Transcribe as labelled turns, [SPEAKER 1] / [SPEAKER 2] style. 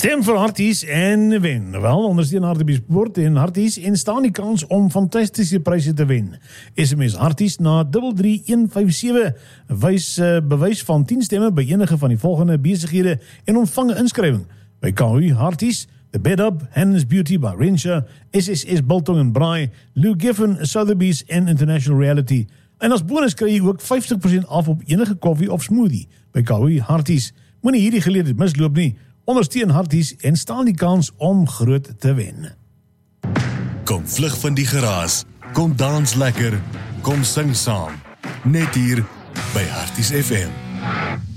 [SPEAKER 1] Stem vir Harties en wen. Wel, ondersteun Hartbeespoort en Harties en staan die kans om fantastische pryse te wen. SMS Harties na 33157. Bewys van 10 stemme by enige van die volgende besighede en ontvang 'n inskrywing by KU Harties, The Bed Up, Hannah's Beauty by Renshaw, SSS Biltong en Braai, Lou Giffen, Sotheby's en International Reality. En as bonus kry jy ook 50% af op enige koffie of smoothie by KU Harties. Moenie hierdie geleentheid misloop nie. Ondersteun Harties en staan die kans om groot te wen.
[SPEAKER 2] Kom vlug van die geraas, kom dans lekker, kom sing saam. Net hier by Harties FM.